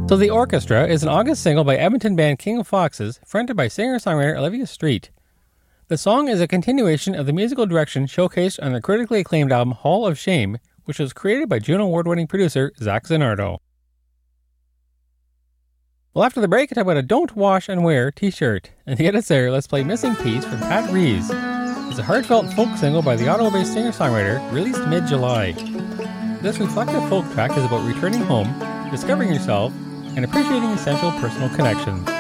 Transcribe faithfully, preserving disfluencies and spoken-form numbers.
So The Orchestra is an August single by Edmonton band King of Foxes, fronted by singer-songwriter Olivia Street. The song is a continuation of the musical direction showcased on the critically acclaimed album Hall of Shame, which was created by Juno Award-winning producer Zach Zanardo. Well, after the break, I talk about a Don't Wash and Wear t-shirt. And to get us there, let's play Missing Piece from Pat Reeves. It's a heartfelt folk single by the Ottawa-based singer-songwriter, released mid-July. This reflective folk track is about returning home, discovering yourself, and appreciating essential personal connections.